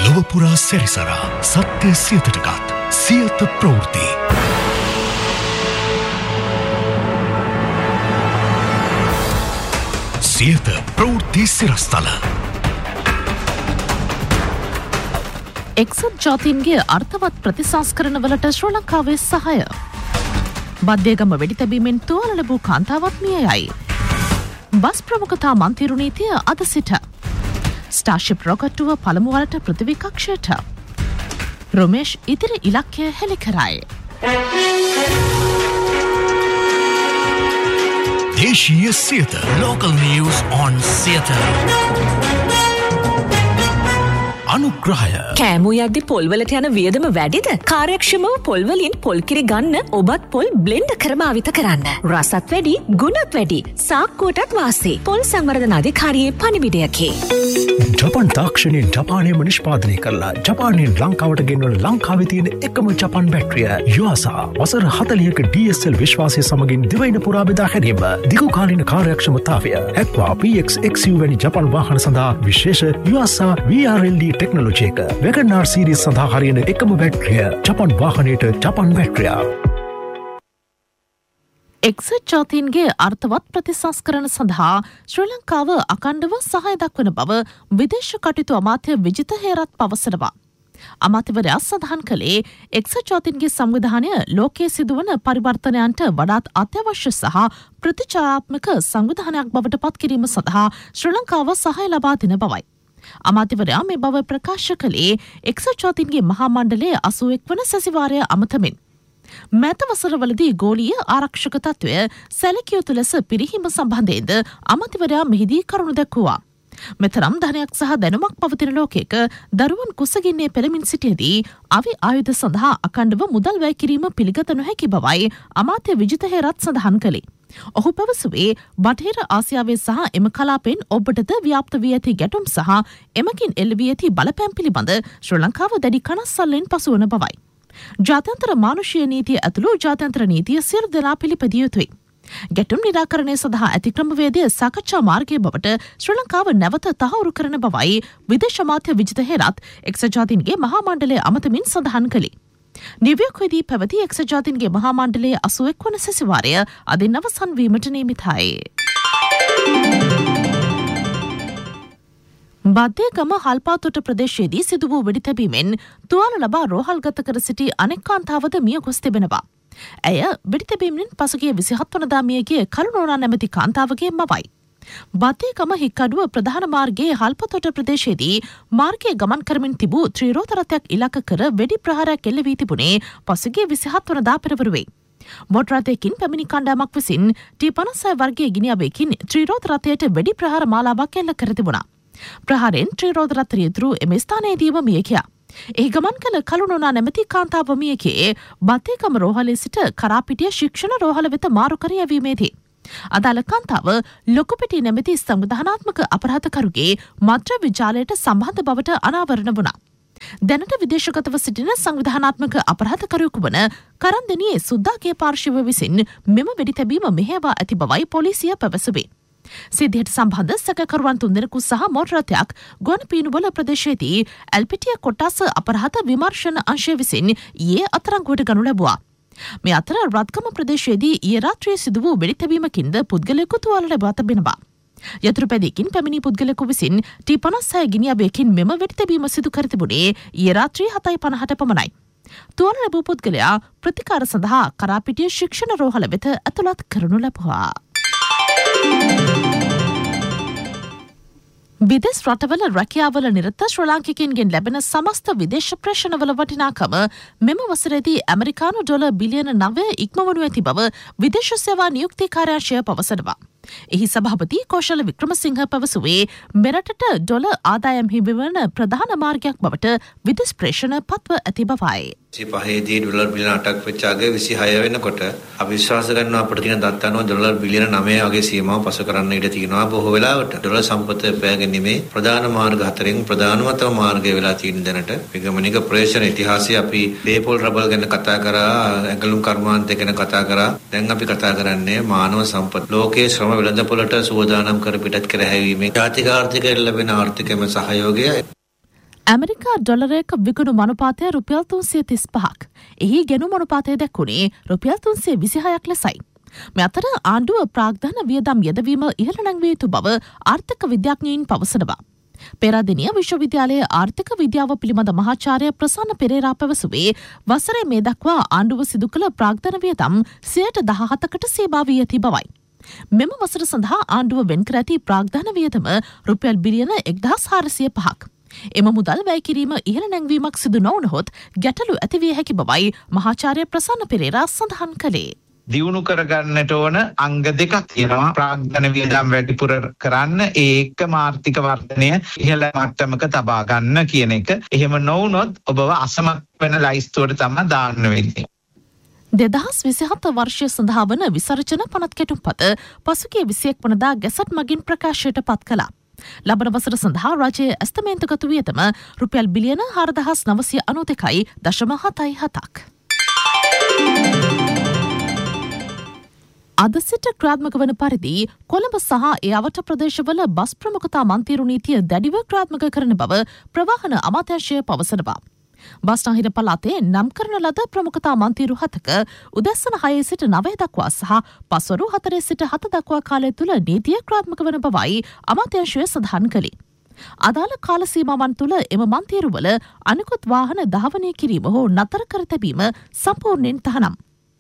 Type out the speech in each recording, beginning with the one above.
ලොවපුරා සැරිසරා සත්‍ය සියතටගත් සියත ප්‍රවෘත්ති. සියත ප්‍රවෘත්ති සිරස්තල. එක්සත් ජාතීන්ගේ අර්ථවත් ප්‍රතිසංස්කරණවලට ශ්‍රී ලංකාවේ සහාය. බද්දේගම වෙඩි තැබීමෙන් තුවාල ලැබූ කාන්තාවක් මිය යයි. බස් ප්‍රමුඛතා මන්තිරු නීතිය අද සිට. ස්ටාර්ෂිප් රොකට්ටුව පළමු වරට පෘථිවි කක්ෂයට. රොමේෂ් ඉදිරි ඉලක්කය හෙළි කරයි. දේශීය Siyatha. Local news on Siyata. අනුග්‍රහය. කෑමු යද්දි පොල්වලට යන වියදම වැඩිද? කාර්යක්ෂමව පොල්වලින් පොල්කිරි ගන්න ඔබත් පොල් බ්ලෙන්ඩ් කර භාවිත කරන්න. රසත් වැඩි, ගුණත් වැඩි. සාක්කුවටත් වාසි. පොල් සංවර්ධන අධිකාරියේ පණිවිඩයකි. ජපාන් තාක්ෂණයෙන් ජපානයේම නිෂ්පාදනය කරලා ජපානයෙන් ලංකාවට ගෙන්වන ලංකාවේ තියෙන එකම ජපාන් බැටරිය යුවාසා වසර 40ක DSL විශ්වාසය සමගින් දිවයින පුරා බෙදා හැරීම. දිගු කාලීන කාර්යක්ෂමතාවය ඇක්වා PXXU වැනි ජපාන් වාහන සඳහා විශේෂ යුවාසා VRLD ටෙක්නොලොජි එක. වැගනාර් සීරීස් සඳහා හරියන එකම බැටරිය ජපාන් වාහනයට ජපාන් බැටරිය. එක්සත් ජාතීන්ගේ අර්ථවත් ප්‍රතිසංස්කරණ සඳහා ශ්‍රී ලංකාව අකණ්ඩව සහාය දක්වන බව විදේශ කටයුතු අමාත්‍ය විජිත හේරත් පවසනවා. අමාත්‍යවරයා සඳහන් කළේ එක්සත් ජාතීන්ගේ සංවිධානය ලෝකයේ සිදුවන පරිවර්තනයන්ට වඩාත් අත්‍යවශ්‍ය සහ ප්‍රතිචාරාත්මක සංවිධානයක් බවට පත් කිරීම සඳහා ශ්‍රී ලංකාව සහාය ලබා දෙන බවයි. අමාත්‍යවරයා මේ බව ප්‍රකාශ කළේ එක්සත් ජාතීන්ගේ මහා මණ්ඩලයේ 81 වන සැසිවාරය අමතමින්. මෑත වසරවලදී ගෝලීය ආරක්ෂක තත්ත්වය සැලකිය යුතු ලෙස පිරිහීම සම්බන්ධයෙන්ද අමාත්‍යවරයා මෙහිදී කරුණු දැක්වුවා. මෙතරම් ධනයක් සහ දැනුමක් පවතින ලෝකයක දරුවන් කුසගින්නේ පෙළමින් සිටියදී අවි ආයුධ සඳහා අකණ්ඩව මුදල් වැය කිරීම පිළිගත නොහැකි බවයි අමාත්‍ය විජිත හේරත් සඳහන් කළේ. ඔහු පැවසුවේ බටහිර ආසියාවේ සහ එම කලාපෙන් ඔබටද ව්‍යාප්ත වී ඇති ගැටුම් සහ එමකින් එල්ල වී ඇති බලපෑම් පිළිබඳ ශ්‍රී ලංකාව දැඩි කනස්සල්ලෙන් පසුවන බවයි. ජාත්‍යන්තර මානුෂීය නීතිය ඇතුළු ජාත්‍යන්තර නීතිය සියලු දෙනා පිළිපදිය යුතුයි. ගැටුම් නිරාකරණය සඳහා ඇති ක්‍රමවේදය සාකච්ඡා මාර්ගය බවට ශ්‍රී ලංකාව නැවත තහවුරු කරන බවයි විදේශ අමාත්‍ය විජිත හේරත් එක්සත් ජාතීන්ගේ මහා මණ්ඩලය අමතමින් සඳහන් කළේ. නිව්යෝර්ක්වේදී පැවති එක්සත් ජාතීන්ගේ මහා මණ්ඩලයේ 81 වන සැසිවාරය අදින් අවසන් වීමට නියමිතයි. බද්දේගම හල්පාතොට ප්‍රදේශයේදී සිදු වූ වෙඩි තැබීමෙන් තුවාල ලබා රෝහල්ගත කර සිටි අනෙක් කාන්තාවද මිය ගොස් තිබෙනවා. ඇය වෙඩි තැබීමෙන් පසුගිය 27 වනදා මියගිය කරුණෝනා නැමැති කාන්තාවගේ මවයි. බද්දේගම හික්කඩුව ප්‍රධාන මාර්ගයේ හල්පතොට ප්‍රදේශයේදී මාර්ගයේ ගමන් කරමින් තිබූ ත්‍රිරෝද රථයක් ඉලක්ක කර වෙඩි ප්‍රහාරයක් එල්ල වී තිබුණේ පසුගිය 27 වනදා පෙරවරුවේ. මොටර් රථයකින් පැමිණි කණ්ඩායමක් විසින් T56 වර්ගයේ ගිනිඅබයකින් ත්‍රිරෝද රථයට වෙඩි ප්‍රහාර මාලාවක් එල්ල කර තිබුණා. ප්‍රහාරයෙන් ත්‍රිරෝද රථ රියදුරු එම ස්ථානයේදීම මිය ගියා. එහි ගමන් කළ කළුණෝනා නැමැති කාන්තාව මිය ගියේ බද්දේගම රෝහලේ සිට කරාපිටිය ශික්ෂණ රෝහල වෙත මාරු කර යැවීමේදී. අදාළ කාන්තාව ලොකුපිටිය නැමැති සංවිධානාත්මක අපරාධකරුගේ මද්ද්‍රව්‍ය ජාලයට සම්බන්ධ බවට අනාවරණ වුණා. දැනට විදේශගතව සිටින සංවිධානාත්මක අපරාධකරුවෙකු වන කරන්දෙනියේ සුද්දාගේ පාර්ශවය විසින් මෙම වෙඩි තැබීම මෙහෙයවා ඇති බවයි පොලිසිය පැවසුවේ. සිද්ධියට සම්බන්ධ සැකකරුවන් 3 දෙනෙකු සහ මෝටර රථයක් ගොන්පීනුවල ප්‍රදේශයේදී ඇල්පිටිය කොට්ටාස අපරාධ විමර්ශන අංශය විසින් ඊයේ අත්අඩංගුවට ගනු ලැබුවා. මේ අතර රත්ගම ප්‍රදේශයේදී ඊයේ රාත්‍රියේ සිදු වූ වෙඩි තැබීමකින්ද පුද්ගලයෙකු තුවාල ලැබා තිබෙනවා. යතුරුපැදියකින් පැමිණි පුද්ගලයෙකු විසින් T56 ගිනිඅබයකින් මෙම වෙඩි තැබීම සිදු කර තිබුණේ ඊයේ රාත්‍රියේ 7:50ට පමණයි. තුවාල ලැබූ පුද්ගලයා ප්‍රතිකාර සඳහා කරාපිටිය ශික්ෂණ රෝහල වෙත ඇතුළත් කරනු ලැබුවා. විදේශ රටවල රැකියාවල නිරත ශ්‍රී ලාංකිකයින්ගෙන් ලැබෙන සමස්ත විදේශ ප්‍රේෂණවල වටිනාකම මෙම වසරේදී ඇමරිකානු ඩොලර් බිලියන 9 ඉක්මවනු ඇති බව විදේශ සේවා නියුක්ති කාර්යාංශය පවසනවා. එහි සභාපති කෝෂල වික්‍රමසිංහ පැවසුවේ මෙරටට ඩොලර් ආදායම් හිමිවන ප්‍රධාන මාර්ගයක් බවට විදේශ ප්‍රේෂණ පත්ව ඇති බවයි. 25 ඩොලර් බිලියන 8ක් වෙච්ච අගේ 26 වෙනකොට අපි විශ්වාස කරනවා අපිට තියෙන දත් අනුව ඩොලර් බිලියන 9 වගේ සීමාව පසු කරන්න ඉඩ තියෙනවා. බොහෝ වෙලාවට ඩොලර් සම්පත පෑගැනීමේ ප්‍රධාන මාර්ග හතරෙන් ප්‍රධානම මාර්ගය වෙලා තියෙන දැනට විගමනික ප්‍රේෂණ ඉතිහාසයේ අපි පේපල් රබල් ගැන කතා කරා, ඇඟලුම් කර්මාන්තය ගැන කතා කරා. දැන් අපි කතා කරන්නේ මානව සම්පත. ලෝකයේ ශ්‍රම වෙළඳපොළට සුවදානම් කර පිටත් කර හැවීමේ ජාතික ආර්ථිකයට ලැබෙන ආර්ථිකම සහයෝගය. ඇමරිකා ඩොලරයක විකුණු මනුපාතය රුපියල් 335ක්. එහි ගෙනු මනුපාතය දැක්වුණේ රුපියල් 326ක් ලෙසයි. මේ අතර ආණ්ඩුව ප්‍රාග්ධන වියදම් යෙදවීම ඉහළ නැංවිය යුතු බව ආර්ථික විද්‍යාඥයින් පවසනවා. පෙරදිනිය විශ්වවිද්‍යාලයේ ආර්ථික විද්‍යාව පිළිබඳ මහාචාර්ය ප්‍රසන්න පෙරේරා පැවසුවේ වසරේ මේ දක්වා ආණ්ඩුව සිදු කළ ප්‍රාග්ධන වියදම් 17%කට සීමා වී ඇති බවයි. මෙම වසර සඳහා ආණ්ඩුව වෙන් කර ඇති ප්‍රාග්ධන වියදම රුපියල් බිලියන 1405ක්. එම මුදල් වැය කිරීම ඉහළ නැංවීමක් සිදු නොවුනහොත් ගැටලු ඇතිවිය හැකි බවයි මහාචාර්ය ප්‍රසන්න පෙරේරා සඳහන් කළේ. දියුණු කරගන්නට ඕන අංග දෙකක් තියෙනවා. ප්‍රාග්ධන වියදම් වැඩිපුර කරන්න, ඒකම ආර්ථික වර්ධනය ඉහළ මට්ටමක තබා ගන්න කියන එක. එහෙම නොවුනොත් ඔබව අසමත් වෙන ලයිස්තුවට තමයි දාන්න වෙන්නේ. 2027 වර්ෂය සඳහා වන විසර්ජන පනත් කෙටුම්පත පසුගිය 21 වනදා ගැසට් මගින් ප්‍රකාශයට පත් කළා. ලබන වසර සඳහා රජයේ ඇස්තමේන්තුගත වියදම රුපියල් බිලියන 4992.77ක්. අද සිට ක්‍රියාත්මක වන පරිදි කොළඹ සහ ඒ අවට ප්‍රදේශවල බස් ප්‍රමුඛතා මන්තිරු නීතිය දැඩිව ක්‍රියාත්මක කරන බව ප්‍රවාහන අමාත්‍යාංශය පවසනවා. බස්නාහිර පළාතේ නම් කරන ලද ප්‍රමුඛතා මන්තිරු 7ක උදැසන 6 සිට 9 දක්වා සහ පස්වරු 4 සිට 7 දක්වා කාලය තුල නීතිය ක්‍රියාත්මක වන බවයි අමාත්‍යාංශය සඳහන් කළේ. අදාළ කාල සීමාවන් තුල එම මන්තිරුවල අනිකුත් වාහන ධාවනය කිරීම හෝ නතර කර තැබීම සම්පූර්ණයෙන් තහනම්.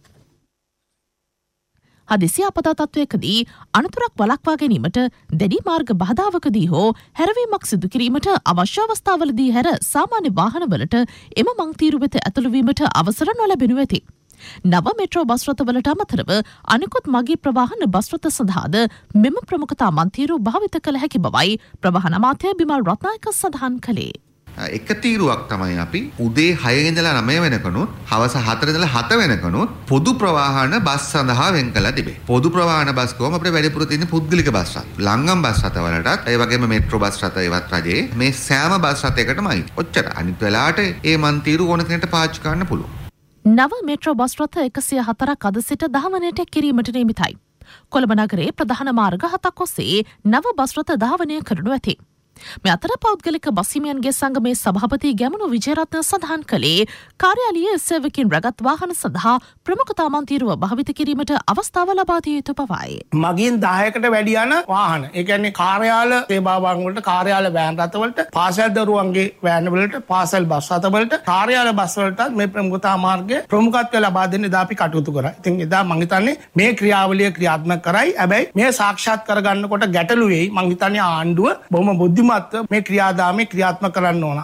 හදිසි අපදා තත්වයකදී අනතුරක් වළක්වා ගැනීමට දැඩි මාර්ග බාධාවකදී හෝ හැරවීමක් සිදු කිරීමට අවශ්‍ය අවස්ථාවලදී හැර සාමාන්‍ය වාහනවලට එම මංතීරු වෙත ඇතුළු වීමට අවසර නොලැබෙනු ඇති. නව මෙට්‍රෝ බස් රථවලට අමතරව අනිකුත් මගී ප්‍රවාහන බස් රථ සඳහාද මෙම ප්‍රමුඛතා මන්තීරු භාවිත කළ හැකි බවයි ප්‍රවාහන අමාත්‍ය බිමල් රත්නායක සඳහන් කළේ. එක තීරුවක් තමයි අපි උදේ 6 ඉඳලා 9 වෙනකනුත් හවස 4 ඉඳලා 7 වෙනකනුත් පොදු ප්‍රවාහන බස් සඳහා වෙන් කළා තිබේ. පොදු ප්‍රවාහන බස් කොහොම අපිට වැඩිපුර තියෙන පුද්ගලික බස් රථ. ලංගම් බස් රථ වලටත් ඒ වගේම මෙට්‍රෝ බස් රථ ඒවත් රජයේ මේ සෑම බස් රථයකටමයි. ඔච්චර. අනිත් වෙලාවට ඒ මන්තිරු ඕන කෙනෙක්ට පාවිච්චි කරන්න පුළුවන්. නව මෙට්‍රෝ බස් රථ 104ක් අද සිට ධාවනයට කිරීමට නියමිතයි. කොළඹ නගරයේ ප්‍රධාන මාර්ග 7ක් ඔස්සේ නව බස් රථ ධාවනය කරනු ඇති. මේ අතර පෞද්ගලික බස් හිමියන්ගේ සංගමේ සභාපති ගැමුණු විජේරත්න සඳහන් කළේ කාර්යාලීය සේවකින් රැගත් වාහන සඳහා ප්‍රමුඛතා මන්තිරුව භාවිත කිරීමට අවස්ථාව ලබා දිය යුතු බවයි. මගින් 10කට වැඩි යන වාහන, ඒ කියන්නේ කාර්යාල සේවාවන් වලට, කාර්යාල වෑන් රථ වලට, පාසල් දරුවන්ගේ වෑන් වලට, පාසල් බස් රථ වලට, කාර්යාල බස් වලට මේ ප්‍රමුඛතා මාර්ගයේ ප්‍රමුඛත්වය ලබා දෙන්න එදා අපි කටයුතු කරා. ඉතින් එදා මම හිතන්නේ මේ ක්‍රියාවලිය ක්‍රියාත්මක කරයි. හැබැයි මේ සාක්ෂාත් කරගන්නකොට ගැටලු වෙයි. මම හිතන්නේ ආණ්ඩුව බොහොම මේ ක්‍රියාදාමයේ ක්‍රියාත්මක කරන්න ඕන.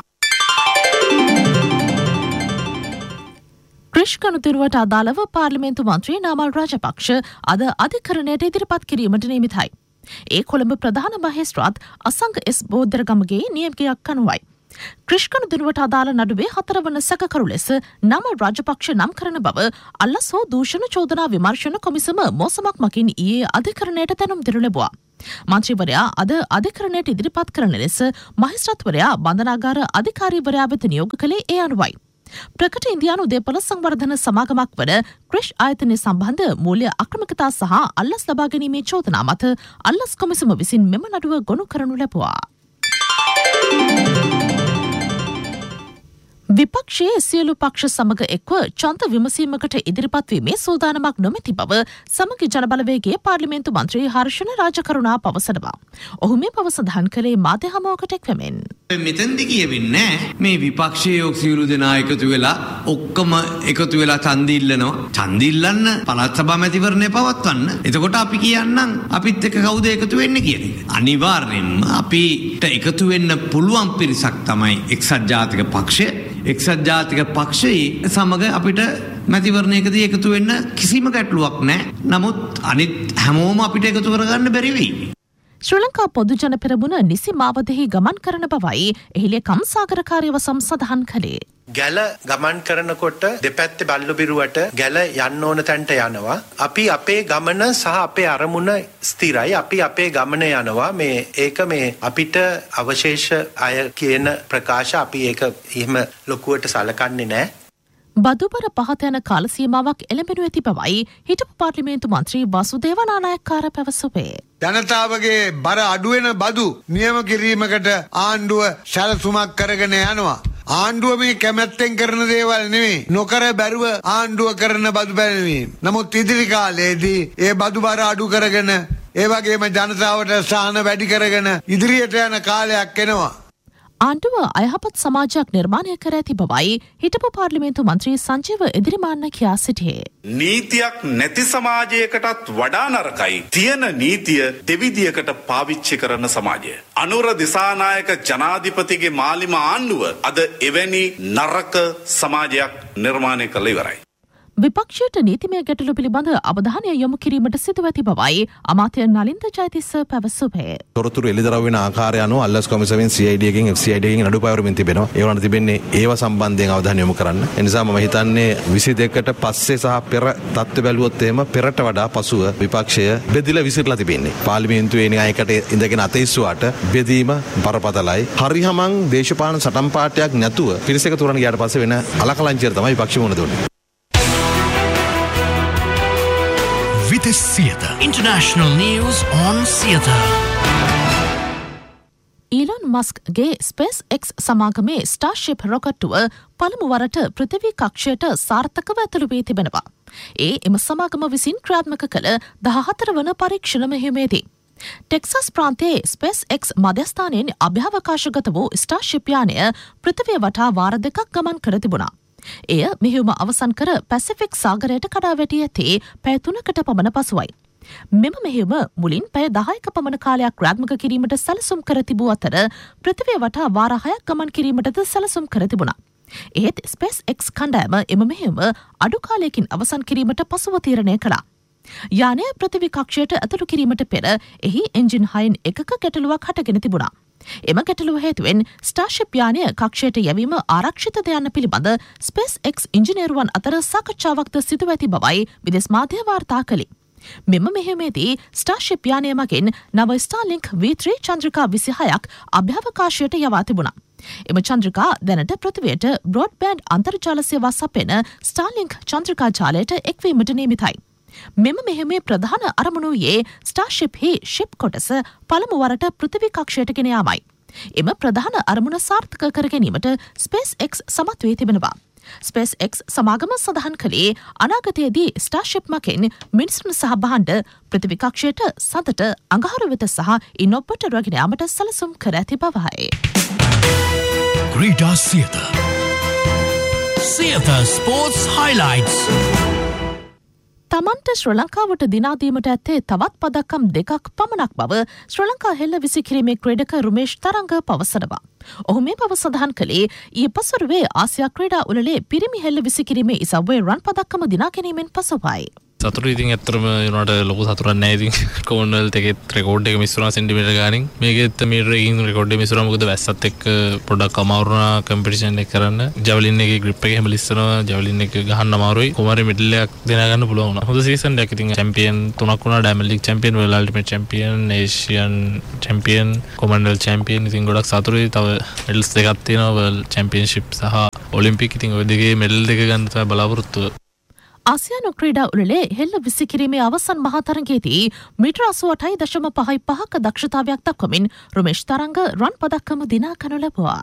ක්‍රිෂ්කනුතුරුවට අදාළව පාර්ලිමේන්තු මන්ත්‍රී නාමල් රාජපක්ෂ අද අධිකරණයට ඉදිරිපත් කිරීමට නියමිතයි. ඒ කොළඹ ප්‍රධාන මහේස්ත්‍රාත් අසංග එස් බෝධරගමගේ නියමකයක් අනුවයි. ක්‍රිෂ්කනුතුරුවට අදාළ නඩුවේ 4 වන සැකකරු ලෙස නාමල් රාජපක්ෂ නම් කරන බව අල්ලස් හෝ දූෂණ චෝදනා විමර්ශන කොමිසම මෝසමක් මකින් ඊයේ අධිකරණයට දැනුම් දෙනු ලැබුවා. මන්ත්‍රීවරයා අද අධිකරණයට ඉදිරිපත් කරන ලෙස මහේස්ත්‍රාත්වරයා බන්ධනාගාර අධිකාරීවරයා වෙත නියෝග කළේ ඒ අනුවයි. ප්‍රකට ඉන්දියානු දේපොළ සංවර්ධන සමාගමක් වන ක්‍රිෂ් ආයතනය සම්බන්ධ මූල්‍ය අක්‍රමිකතා සහ අල්ලස් ලබා ගැනීමේ චෝදනා මත අල්ලස් කොමිසම විසින් මෙම නඩුව ගොනු කරනු ලැබුවා. විපක්ෂයේ සියලු පක්ෂ සමග එක්ව ඡන්ද විමසීමකට ඉදිරිපත් වීමේ සූදානමක් නොමැති බව සමගි ජනබලවේගයේ පාර්ලිමේන්තු මන්ත්‍රී හර්ෂණ රාජකරුණා පවසනවා. ඔහු මේ බව සඳහන් කළේ මාධ්‍ය හමුවකට එක්වමින්. මෙතෙන්දි කියවෙන්නේ මේ විපක්ෂයේ සියලු දෙනා එකතු වෙලා ඔක්කොම එකතු වෙලා ඡන්ද ඉල්ලනවා. ඡන්ද ඉල්ලන්න පළාත් සභා මැතිවරණය පවත්වන්න. එතකොට අපි කියන්නම් අපිත් එක්ක කවුද එකතු වෙන්නේ කියන එක. අනිවාර්යෙන්ම අපිට එකතු වෙන්න පුළුවන් පිරිසක් තමයි එක්සත් ජාතික පක්ෂය. එක්සත් ජාතික පක්ෂයේ සමග අපිට මැතිවරණයකදී එකතු වෙන්න කිසිම ගැටලුවක් නැහැ. නමුත් අනිත් හැමෝම අපිට එකතු කරගන්න බැරි වෙයි. ශ්‍රී ලංකා පොදු ජන පෙරමුණ නිසි මාවතෙහි ගමන් කරන බවයි එහිලේ කම්සාගර කාර්යවසම් සඳහන් කළේ. ගැල ගමන් කරනකොට දෙපැත්තේ බල්ලු බිරුවට ගැල යන්න ඕන තැනට යනවා. අපි අපේ ගමන සහ අපේ අරමුණ ස්ථිරයි. අපි අපේ ගමන යනවා. ඒක අපිට අවශේෂ අය කියන ප්‍රකාශ අපි ඒක එහෙම ලොකුවට සලකන්නේ නැහැ. බදුබර පහත යන කාල සීමාවක් එළඹෙනු ඇති බවයි හිටපු පාර්ලිමේන්තු මන්ත්‍රී වසුදේව නානායක්කාර පැවසුවේ. ජනතාවගේ බර අඩුවෙන බදු නියම කිරීමකට ආණ්ඩුව සැලසුමක් කරගෙන යනවා. ආණ්ඩුව මේ කැමැත්තෙන් කරන දේවල් නෙවෙයි. නොකර බැරුව ආණ්ඩුව කරන බදු පැනවීම. නමුත් ඉදිරි කාලයේදී ඒ බදු බර අඩු කරගෙන ඒ වගේම ජනතාවට සහන වැඩි කරගෙන ඉදිරියට යන කාලයක් එනවා. ආණ්ඩුව අයහපත් සමාජයක් නිර්මාණය කර ඇති බවයි හිටපු පාර්ලිමේන්තු මන්ත්‍රී සංජීව එදිරිමාන්න කියා සිටියේ. නීතියක් නැති සමාජයකටත් වඩා නරකයි තියෙන නීතිය දෙවිදියකට පාවිච්චි කරන සමාජය. අනුර දිසානායක ජනාධිපතිගේ මාලිම ආණ්ඩුව අද එවැනි නරක සමාජයක් නිර්මාණය කළ ඉවරයි. විපක්ෂයට නීතිමය ගැටලු පිළිබඳ අවධානය යොමු කිරීමට සිදුව ඇති බවයි අමාත්‍ය නලින්ද ජයතිස්ස පැවසුවේ. තොරතුරු එළිදරව් වෙන ආකාරය අනුව අල්ලස් කොමිසමෙන් CID එකකින් FCID එකකින් අඩුපායවමින් තිබෙනවා. ඒ වුණාට තිබෙන්නේ ඒව සම්බන්ධයෙන් අවධානය යොමු කරන්න. ඒ නිසා මම හිතන්නේ 22කට පස්සේ සහ පෙර තත්ත්ව බැලුවොත් එහෙම පෙරට වඩා පසුව විපක්ෂය බෙදිලා විසිරලා තිබෙන්නේ. පාර්ලිමේන්තුවේ නායකට ඉඳගෙන අතීස්සුවාට බෙදීම බරපතලයි. හරියමං දේශපාලන සටන් පාඨයක් නැතුව පිරිසක තුරන ගියාට පස්සේ වෙන අලකලංචියට තමයි විපක්ෂ මුහුණ දුන්නේ. International news on Theatre. Elon මස්ක්ගේ SpaceX සමාගමේ ස්ටාර්ෂිප් රොකට්ටුව පළමු වරට පෘථිවි කක්ෂයට සාර්ථකව ඇතුළු වී තිබෙනවා. ඒ එම සමාගම විසින් ක්‍රියාත්මක කළ 14 වන පරීක්ෂණ මෙහෙයුමේදී ටෙක්සස් ප්‍රාන්තයේ SpaceX මධ්‍යස්ථානයෙන් අභ්‍යවකාශගත වූ ස්ටාර්ෂිප් යානය පෘථිවිය වටා වාර 2ක් ගමන් කර තිබුණා. එය මෙහෙයුම අවසන් කර පැසිෆික් සාගරයට කඩා වැටී ඇත්තේ පැය 3කට පමණ පසුවයි. මෙම මෙහෙයුම මුලින් පැය 10ක පමණ කාලයක් ක්‍රියාත්මක කිරීමට සැලසුම් කර තිබූ අතර පෘථිවිය වටා වාර 6ක් ගමන් කිරීමටද සැලසුම් කර තිබුණා. ඒත් SpaceX කණ්ඩායම එම මෙහෙයුම අඩු කාලයකින් අවසන් කිරීමට පසුව තීරණය කළා. යානය පෘථිවි කක්ෂයට ඇතුළු කිරීමට පෙර එහි එන්ජින් 6න් එකක ගැටලුවක් හටගෙන තිබුණා. එම ගැටලුව හේතුවෙන් ස්ටාර්ෂිප් යානය කක්ෂයට යැවීම ආරක්ෂිතද යන්න පිළිබඳ SpaceX ඉංජිනේරුවන් අතර සාකච්ඡාවක්ද සිදුව ඇති බවයි විදේශ මාධ්‍ය වාර්තා කළේ. මෙම මෙහෙයුමේදී ස්ටාර්ෂිප් යානය මගින් නව ස්ටාර්ලින්ක් V3 චන්ද්‍රිකා 26ක් අභ්‍යවකාශයට යවා තිබුණා. එම චන්ද්‍රිකා දැනට පෘථිවියට බ්‍රෝඩ්බෑන්ඩ් අන්තර්ජාල සේවා සපයන ස්ටාර්ලින්ක් චන්ද්‍රිකා ජාලයට එක්වීමට නියමිතයි. මෙම මෙහෙයුමේ ප්‍රධාන අරමුණ වූයේ ස්ටාර්ෂිප්හි ෂිප් කොටස පළමු වරට පෘථිවි කක්ෂයට ගෙන යාමයි. එම ප්‍රධාන අරමුණ සාර්ථක කර ගැනීමට SpaceX සමත් වී තිබෙනවා. SpaceX සමාගම සඳහන් කළේ අනාගතයේදී ස්ටාර්ෂිප් මකින් මිනිසුන් සහ භාණ්ඩ පෘථිවි කක්ෂයට සතට අඟහරු වෙත සහ ඉන් ඔබට රැගෙන යාමට සැලසුම් කර ඇති බවයි. ක්‍රීඩා සියත Sports Highlights. තමන්ට ශ්‍ර ලංකාවට දිනාදීමට ඇත්තේ තවත් පදක්කම් 2ක් පමණක් බව ශ්‍ර ලංකා හෙල්ල විසිකිරීමේ ක්‍රීඩක රුමේෂ් තරංග පවසනවා. ඔහු මේ බව සඳහන් කළේ ඊයේ පසුරුවේ ආසියා ක්‍රීඩා උළෙලේ පිරිමි හෙල්ල විසිකිරීමේ ඉසව්වේ රන් පදක්කම දිනා ගැනීමෙන් පසුවයි. සතුරු ඉතින් ඇත්තටම උනාට ලොකු සතුටක් නැහැ ඉතින් කොමන්වෙල්ත් එකේ රෙකෝඩ් එක මිස් වුණා සෙන්ටිමීටර් ගානින් මේකෙත් මීටර එකකින් රෙකෝඩ් එක මිස් වුණා මොකද වැස්සත් එක්ක පොඩ්ඩක් අමාරු වුණා කම්පිටිෂන් එක කරන්න ජැවලින් එකේ ග්‍රිප් එක එහෙම ලිස්සනවා ජැවලින් එක ගහන්න අමාරුයි කොමාරි මෙඩල් එකක් දෙනා ගන්න පුළුවන් වුණා හොඳ සීසන් එකක් ඉතින් චැම්පියන් 3ක් වුණා diamond league champion world ultimate champion Asian champion Commonwealth champion ඉතින් ගොඩක් සතුටුයි තව මෙඩල්ස් දෙකක් තියෙනවා වර්ල්ඩ් චැම්පියන්ෂිප් සහ ඔලිම්පික් ඉතින් ඔය දෙකේ මෙඩල් දෙක ගන්න තමයි බලාපොරොත්තුව ආසියානු ක්‍රීඩා උළෙලේ හෙල්ල විසිකිරීමේ අවසන් මහතරගයේදී මීටර 88.55ක දක්ෂතාවයක් දක්වමින් රුමේෂ් තරංග රන් පදක්කම දිනා ගනු ලැබුවා.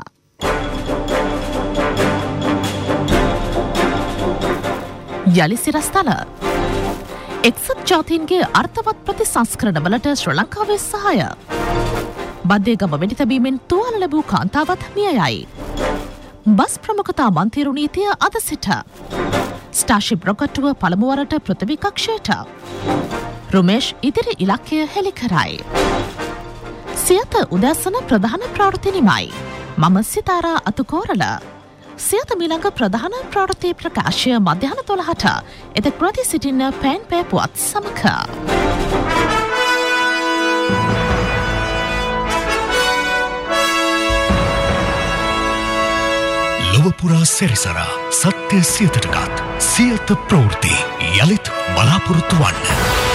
යලි සිරස්තල එක්සත් ජාතීන්ගේ අර්ථවත් ප්‍රතිසංස්කරණවලට ශ්‍ර ලංකාවේ සහාය. බද්දේගම වෙඩි තැබීමෙන් තුවාල ලැබූ කාන්තාවත් මිය යයි. බස් ප්‍රමුඛතා මන්තිරු නීතිය අද සිට ස්ටාර්ෂිප් රොකට්ටුව පළමු වරට පෘථිවි කක්ෂයට. රුමේෂ් ඉදිරි ඉලක්කය හෙළි කරයි. සියත උදැසන ප්‍රධාන ප්‍රවෘත්ති නිමයි. මම සිතාරා අතුකෝරල. සියත මිළඟ ප්‍රධාන ප්‍රවෘත්ති ප්‍රකාශය මධ්‍යහන 12ට එතෙක් ප්‍රති සිටින්න පෑන් පෑ පුවත් සමග. ලොවපුරා සැරිසරා සත්‍ය සියතටගත් සියත ප්‍රවෘත්ති යළිත් බලාපොරොත්තු වන්න.